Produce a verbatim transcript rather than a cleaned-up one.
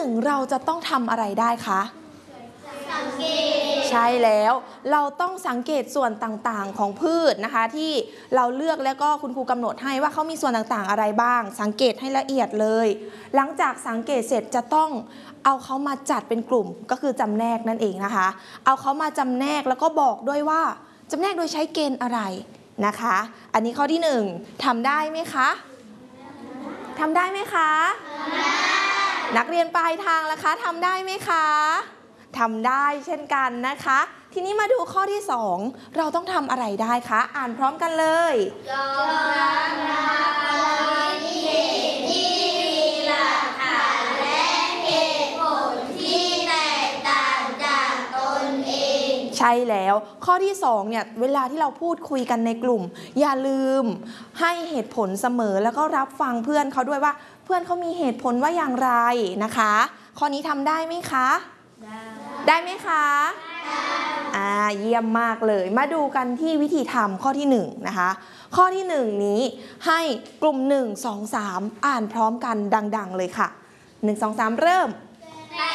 นึ่งเราจะต้องทำอะไรได้คะสังเกตใช่แล้วเราต้องสังเกตส่วนต่างๆของพืชนะคะที่เราเลือกแล้วก็คุณครูกำหนดให้ว่าเขามีส่วนต่างๆอะไรบ้างสังเกตให้ละเอียดเลยหลังจากสังเกตเสร็จจะต้องเอาเขามาจัดเป็นกลุ่มก็คือจำแนกนั่นเองนะคะเอาเขามาจำแนกแล้วก็บอกด้วยว่าจำแนกโดยใช้เกณฑ์อะไรนะคะอันนี้ข้อที่หนึ่งทำได้ไหมคะทำได้ไหมคะนักเรียนปลายทางล่ะคะทำได้ไหมคะทำได้เช่นกันนะคะทีนี้มาดูข้อที่สองเราต้องทำอะไรได้คะอ่านพร้อมกันเลยยอมรับความคิดเห็นที่มีหลักฐานและเหตุผลที่แตกต่างจากตนเองใช่แล้วข้อที่สองเนี่ยเวลาที่เราพูดคุยกันในกลุ่มอย่าลืมให้เหตุผลเสมอแล้วก็รับฟังเพื่อนเขาด้วยว่าเพื่อนเขามีเหตุผลว่าอย่างไรนะคะข้อนี้ทำได้ไหมคะได้ได้ไหมคะอ่าเยี่ยมมากเลยมาดูกันที่วิธีทำข้อที่หนึ่งนะคะข้อที่หนึ่งนี้ให้กลุ่มหนึ่ง สอง สามอ่านพร้อมกันดังๆเลยค่ะหนึ่ง สอง สามเริ่ม